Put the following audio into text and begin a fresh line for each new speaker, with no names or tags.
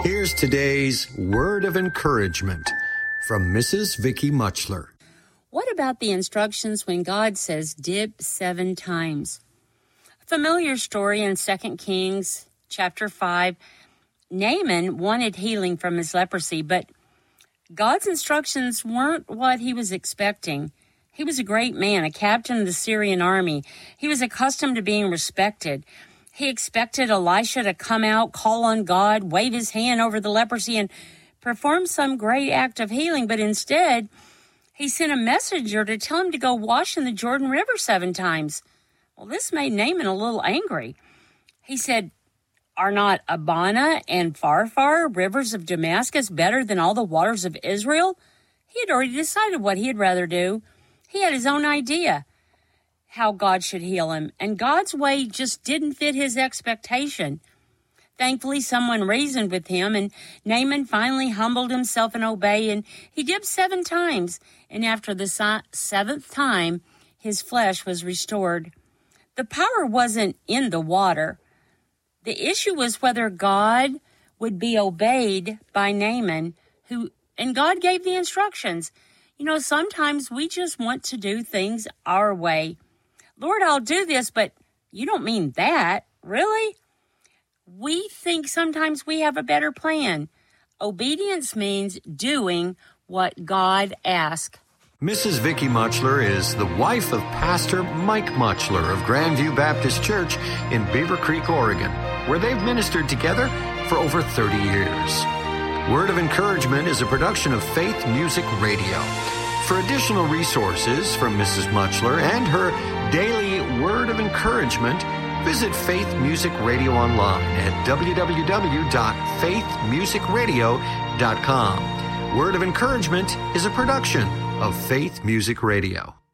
Here's today's word of encouragement from Mrs. Vicky Muchler.
What about the instructions when God says dip 7 times? A familiar story in 2 Kings chapter 5. Naaman wanted healing from his leprosy, but God's instructions weren't what he was expecting. He was a great man, a captain of the Syrian army. He was accustomed to being respected. He expected Elisha to come out, call on God, wave his hand over the leprosy, and perform some great act of healing. But instead, he sent a messenger to tell him to go wash in the Jordan River 7 times. Well, this made Naaman a little angry. He said, "Are not Abana and Pharpar, rivers of Damascus, better than all the waters of Israel?" He had already decided what he'd rather do. He had his own idea how God should heal him, and God's way just didn't fit his expectation. Thankfully, someone reasoned with him, and Naaman finally humbled himself and obeyed, and he dipped 7 times, and after the 7th time, his flesh was restored. The power wasn't in the water. The issue was whether God would be obeyed by Naaman, and God gave the instructions. You know, sometimes we just want to do things our way. Lord, I'll do this, but you don't mean that, really? We think sometimes we have a better plan. Obedience means doing what God asks.
Mrs. Vicky Muchler is the wife of Pastor Mike Muchler of Grandview Baptist Church in Beaver Creek, Oregon, where they've ministered together for over 30 years. Word of Encouragement is a production of Faith Music Radio. For additional resources from Mrs. Muchler and her daily Word of Encouragement, visit Faith Music Radio online at www.faithmusicradio.com. Word of Encouragement is a production of Faith Music Radio.